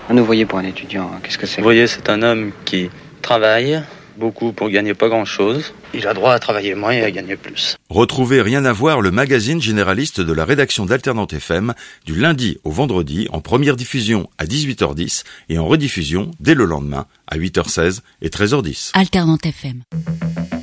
Un ouvrier pour un étudiant, qu'est-ce que c'est ? L'ouvrier, c'est un homme qui travaille beaucoup pour gagner pas grand-chose. Il a droit à travailler moins et à gagner plus. Retrouvez Rien à voir, le magazine généraliste de la rédaction d'Alternante FM, du lundi au vendredi, en première diffusion à 18h10 et en rediffusion dès le lendemain à 8h16 et 13h10. Alternante FM.